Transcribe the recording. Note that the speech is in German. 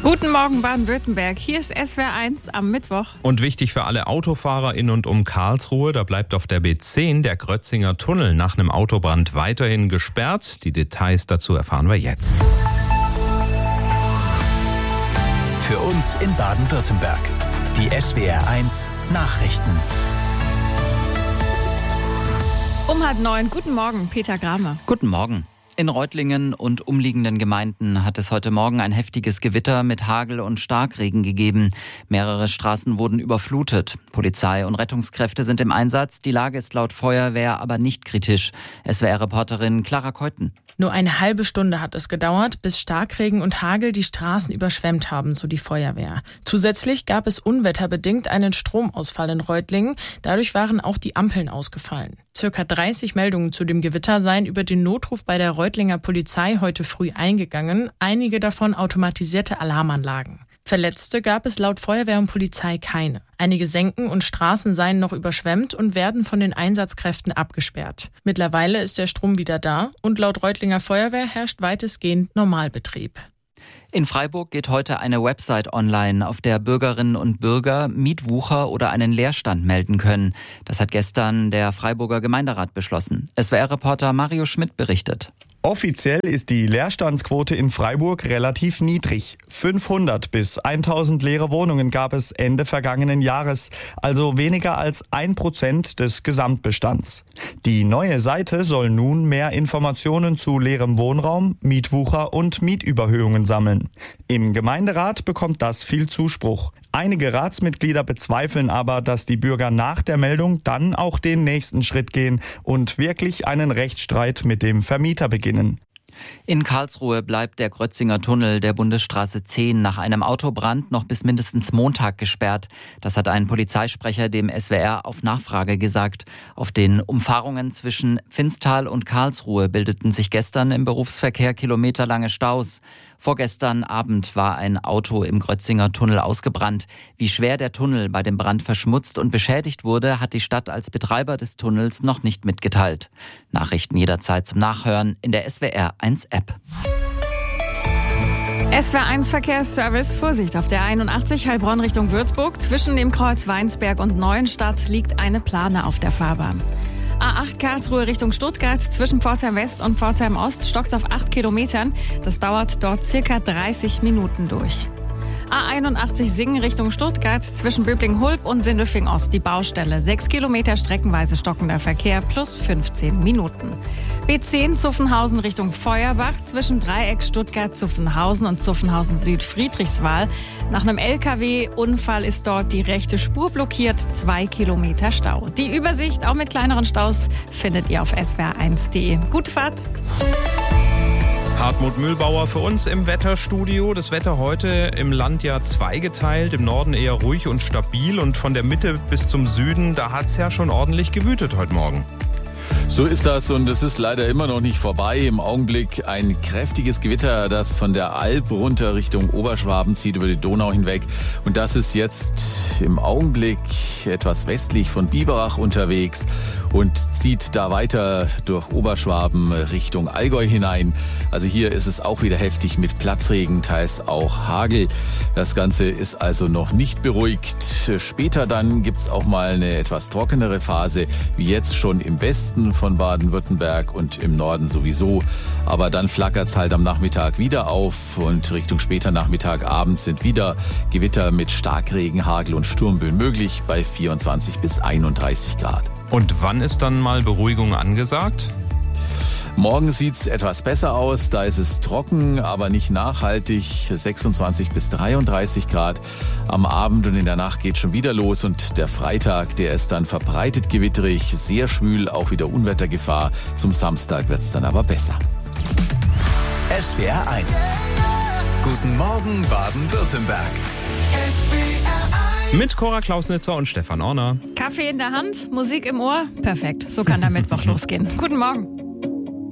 Guten Morgen Baden-Württemberg, hier ist SWR1 am Mittwoch. Und wichtig für alle Autofahrer in und um Karlsruhe, da bleibt auf der B10 der Grötzinger Tunnel nach einem Autobrand weiterhin gesperrt. Die Details dazu erfahren wir jetzt. Für uns in Baden-Württemberg, die SWR1 Nachrichten. Um 8:30, guten Morgen, Peter Gramer. Guten Morgen. In Reutlingen und umliegenden Gemeinden hat es heute Morgen ein heftiges Gewitter mit Hagel und Starkregen gegeben. Mehrere Straßen wurden überflutet. Polizei und Rettungskräfte sind im Einsatz. Die Lage ist laut Feuerwehr aber nicht kritisch. SWR-Reporterin Clara Keuten. Nur eine halbe Stunde hat es gedauert, bis Starkregen und Hagel die Straßen überschwemmt haben, so die Feuerwehr. Zusätzlich gab es unwetterbedingt einen Stromausfall in Reutlingen. Dadurch waren auch die Ampeln ausgefallen. Circa 30 Meldungen zu dem Gewitter seien über den Notruf bei der Reutlinger Polizei heute früh eingegangen, einige davon automatisierte Alarmanlagen. Verletzte gab es laut Feuerwehr und Polizei keine. Einige Senken und Straßen seien noch überschwemmt und werden von den Einsatzkräften abgesperrt. Mittlerweile ist der Strom wieder da und laut Reutlinger Feuerwehr herrscht weitestgehend Normalbetrieb. In Freiburg geht heute eine Website online, auf der Bürgerinnen und Bürger Mietwucher oder einen Leerstand melden können. Das hat gestern der Freiburger Gemeinderat beschlossen. SWR-Reporter Mario Schmidt berichtet. Offiziell ist die Leerstandsquote in Freiburg relativ niedrig. 500 bis 1000 leere Wohnungen gab es Ende vergangenen Jahres, also weniger als 1% des Gesamtbestands. Die neue Seite soll nun mehr Informationen zu leerem Wohnraum, Mietwucher und Mietüberhöhungen sammeln. Im Gemeinderat bekommt das viel Zuspruch. Einige Ratsmitglieder bezweifeln aber, dass die Bürger nach der Meldung dann auch den nächsten Schritt gehen und wirklich einen Rechtsstreit mit dem Vermieter beginnen. In Karlsruhe bleibt der Grötzinger Tunnel der Bundesstraße 10 nach einem Autobrand noch bis mindestens Montag gesperrt. Das hat ein Polizeisprecher dem SWR auf Nachfrage gesagt. Auf den Umfahrungen zwischen Pfinztal und Karlsruhe bildeten sich gestern im Berufsverkehr kilometerlange Staus. Vorgestern Abend war ein Auto im Grötzinger Tunnel ausgebrannt. Wie schwer der Tunnel bei dem Brand verschmutzt und beschädigt wurde, hat die Stadt als Betreiber des Tunnels noch nicht mitgeteilt. Nachrichten jederzeit zum Nachhören in der SWR1 App. SWR1 Verkehrsservice, Vorsicht auf der 81 Heilbronn Richtung Würzburg. Zwischen dem Kreuz Weinsberg und Neuenstadt liegt eine Plane auf der Fahrbahn. A8 Karlsruhe Richtung Stuttgart, zwischen Pforzheim West und Pforzheim Ost stockt es auf 8 Kilometern. Das dauert dort circa 30 Minuten durch. A81 Singen Richtung Stuttgart, zwischen Böblingen-Hulb und Sindelfingen Ost die Baustelle. 6 Kilometer streckenweise stockender Verkehr plus 15 Minuten. B10 Zuffenhausen Richtung Feuerbach, zwischen Dreieck Stuttgart-Zuffenhausen und Zuffenhausen Süd Friedrichswal. Nach einem LKW-Unfall ist dort die rechte Spur blockiert, 2 Kilometer Stau. Die Übersicht, auch mit kleineren Staus, findet ihr auf swr1.de. Gute Fahrt! Hartmut Mühlbauer für uns im Wetterstudio. Das Wetter heute im Land ja zweigeteilt, im Norden eher ruhig und stabil und von der Mitte bis zum Süden, da hat es ja schon ordentlich gewütet heute Morgen. So ist das und es ist leider immer noch nicht vorbei. Im Augenblick ein kräftiges Gewitter, das von der Alp runter Richtung Oberschwaben zieht, über die Donau hinweg. Und das ist jetzt im Augenblick etwas westlich von Biberach unterwegs und zieht da weiter durch Oberschwaben Richtung Allgäu hinein. Also hier ist es auch wieder heftig mit Platzregen, teils auch Hagel. Das Ganze ist also noch nicht beruhigt. Später dann gibt's auch mal eine etwas trockenere Phase, wie jetzt schon im Westen von Baden-Württemberg und im Norden sowieso. Aber dann flackert's halt am Nachmittag wieder auf und Richtung später Nachmittag, abends sind wieder Gewitter mit Starkregen, Hagel und Sturmböen möglich bei 24 bis 31 Grad. Und wann ist dann mal Beruhigung angesagt? Morgen sieht's etwas besser aus, da ist es trocken, aber nicht nachhaltig, 26 bis 33 Grad. Am Abend und in der Nacht geht schon wieder los und der Freitag, der ist dann verbreitet gewitterig, sehr schwül, auch wieder Unwettergefahr. Zum Samstag wird's dann aber besser. SWR1. Guten Morgen Baden-Württemberg. Mit Cora Klausnitzer und Stefan Orner. Kaffee in der Hand, Musik im Ohr, perfekt. So kann der Mittwoch losgehen. Guten Morgen.